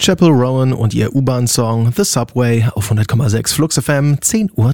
Chapel Rowan und ihr U-Bahn-Song The Subway auf 100,6 Flux FM, 10:30 Uhr.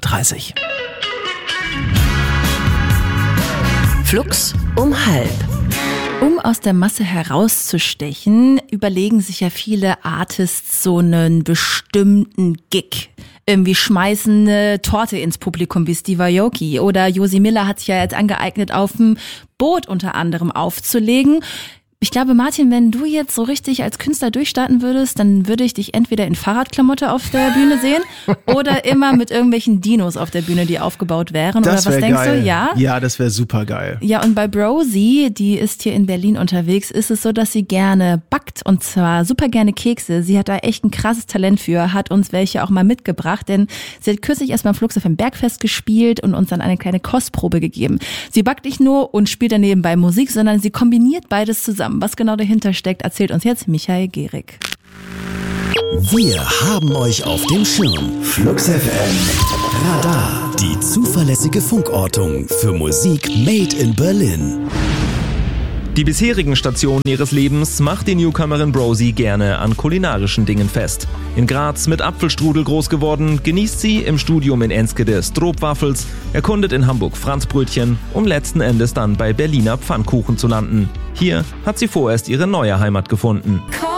Flux um halb. Um aus der Masse herauszustechen, überlegen sich ja viele Artists so einen bestimmten Gig. Irgendwie schmeißen eine Torte ins Publikum wie Steve Aoki. Oder Josie Miller hat sich ja jetzt angeeignet, auf dem Boot unter anderem aufzulegen. Ich glaube, Martin, wenn du jetzt so richtig als Künstler durchstarten würdest, dann würde ich dich entweder in Fahrradklamotte auf der Bühne sehen oder immer mit irgendwelchen Dinos auf der Bühne, die aufgebaut wären. Das oder was denkst geil. du? Ja? Ja, das wäre super geil. Ja, und bei Brosie, die ist hier in Berlin unterwegs, ist es so, dass sie gerne backt und zwar super gerne Kekse. Sie hat da echt ein krasses Talent für, hat uns welche auch mal mitgebracht, denn sie hat kürzlich erst beim Flux auf dem Bergfest gespielt und uns dann eine kleine Kostprobe gegeben. Sie backt nicht nur und spielt daneben bei Musik, sondern sie kombiniert beides zusammen. Was genau dahinter steckt, erzählt uns jetzt Michael Gehrig. Wir haben euch auf dem Schirm. Flux FM Radar. Die zuverlässige Funkortung für Musik made in Berlin. Die bisherigen Stationen ihres Lebens macht die Newcomerin Brosie gerne an kulinarischen Dingen fest. In Graz mit Apfelstrudel groß geworden, genießt sie im Studium in Enskede Stroopwafels, erkundet in Hamburg Franzbrötchen, um letzten Endes dann bei Berliner Pfannkuchen zu landen. Hier hat sie vorerst ihre neue Heimat gefunden.